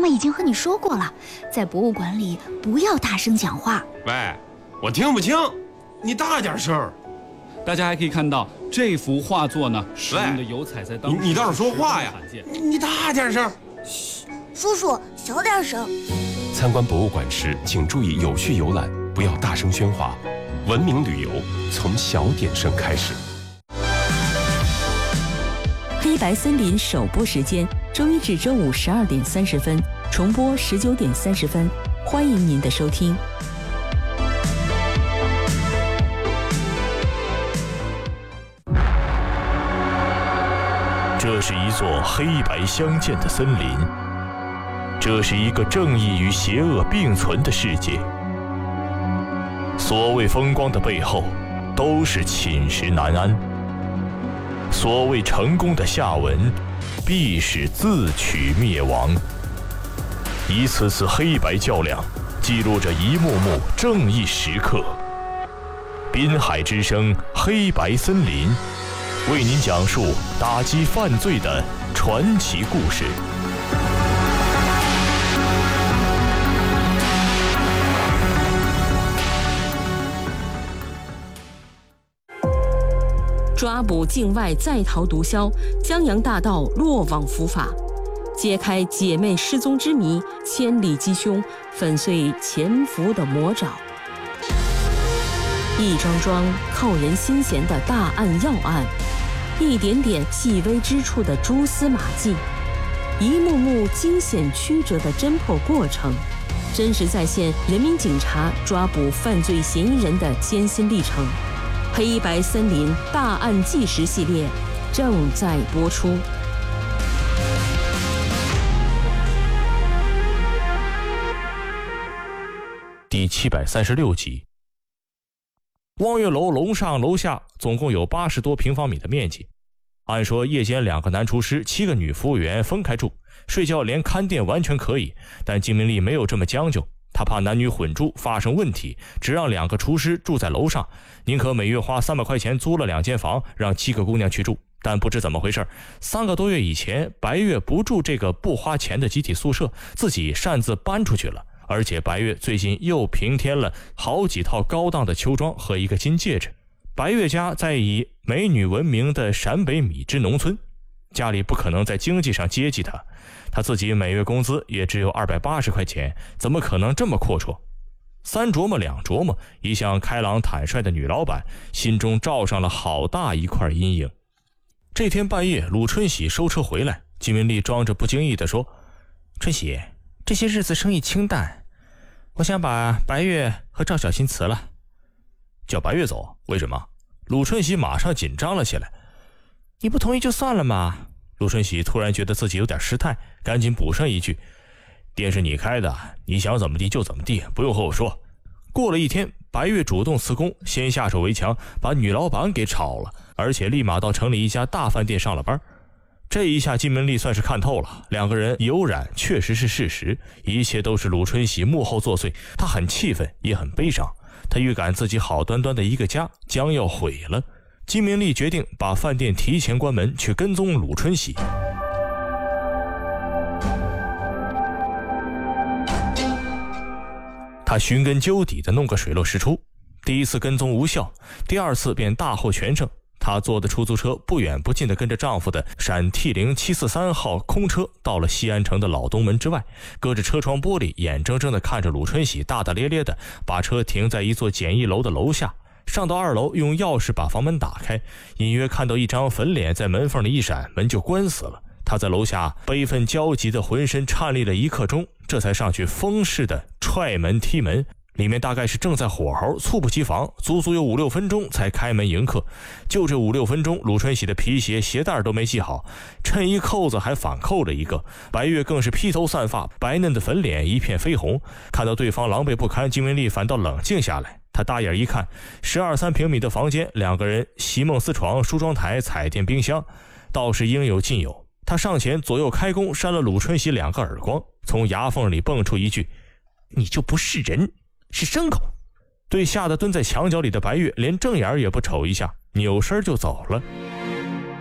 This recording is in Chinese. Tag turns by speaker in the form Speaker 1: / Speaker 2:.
Speaker 1: 妈已经和你说过了，在博物馆里不要大声讲话。
Speaker 2: 喂，我听不清，你大点声。
Speaker 3: 大家还可以看到这幅画作呢，使用的油彩在当时
Speaker 2: 你倒是说话呀！你大点声。
Speaker 4: 嘘，叔叔小点声。
Speaker 5: 参观博物馆时，请注意有序游览，不要大声喧哗。文明旅游从小点声开始。
Speaker 6: 黑白森林首播时间：周一至周五12点30分，重播19点30分。欢迎您的收听。
Speaker 7: 这是一座黑白相间的森林，这是一个正义与邪恶并存的世界。所谓风光的背后，都是寝食难安；所谓成功的下文，必是自取灭亡。一次次黑白较量，记录着一幕幕正义时刻。滨海之声黑白森林，为您讲述打击犯罪的传奇故事。
Speaker 6: 抓捕境外在逃毒枭，江洋大盗落网伏法，揭开姐妹失踪之谜，千里缉凶，粉碎潜伏的魔爪。一桩桩扣人心弦的大案要案，一点点细微之处的蛛丝马迹，一幕幕惊险曲折的侦破过程，真实再现人民警察抓捕犯罪嫌疑人的艰辛历程。黑白森林大案纪实系列正在播出。
Speaker 7: 第736集。望月楼楼上楼下总共有80多平方米的面积。按说夜间2个男厨师7个女服务员分开住，睡觉连看店完全可以，但金明丽没有这么将就，他怕男女混住发生问题，只让2个厨师住在楼上，宁可每月花300块钱租了2间房，让7个姑娘去住。但不知怎么回事，3个多月以前，白月不住这个不花钱的集体宿舍，自己擅自搬出去了。而且白月最近又平添了好几套高档的秋装和一个金戒指。白月家在以美女闻名的陕北米脂农村，家里不可能在经济上接济他自己每月工资也只有280块钱，怎么可能这么阔绰？3琢磨2琢磨，一向开朗坦率的女老板心中罩上了好大一块阴影。这天半夜，鲁春喜收车回来，金明丽装着不经意地说：“春喜，这些日子生意清淡，我想把白月和赵小新辞了。”叫白月走？为什么？鲁春喜马上紧张了起来。你不同意就算了嘛。鲁春喜突然觉得自己有点失态，赶紧补上一句：店是你开的，你想怎么地就怎么地，不用和我说。过了一天，白月主动辞工，先下手为强，把女老板给炒了，而且立马到城里一家大饭店上了班。这一下金明丽算是看透了，2个人有染确实是事实，一切都是鲁春喜幕后作祟。他很气愤，也很悲伤，他预感自己好端端的一个家将要毁了。金明丽决定把饭店提前关门，去跟踪鲁春喜。他寻根究底的弄个水落石出，第一次跟踪无效，第2次便大获全胜。她坐的出租车不远不近地跟着丈夫的陕 T0743号空车到了西安城的老东门之外，隔着车窗玻璃眼睁睁地看着鲁春喜大大咧咧地把车停在一座简易楼的楼下，上到2楼用钥匙把房门打开，隐约看到一张粉脸在门缝里一闪，门就关死了。他在楼下悲愤焦急的浑身颤栗了1刻钟，这才上去疯似的踹门踢门。里面大概是正在火候，猝不及防，足足有5-6分钟才开门迎客。就这5-6分钟，鲁春喜的皮鞋鞋带都没系好，衬衣扣子还反扣了一个。白月更是披头散发，白嫩的粉脸一片绯红。看到对方狼狈不堪，金文丽反倒冷静下来。他大眼一看，12-13平米的房间，2个人席梦思床、梳妆台、彩电、冰箱，倒是应有尽有。他上前左右开弓，扇了鲁春喜2个耳光，从牙缝里蹦出一句：“你就不是人，是牲口。”对吓得蹲在墙角里的白月连正眼也不瞅一下，扭身就走了。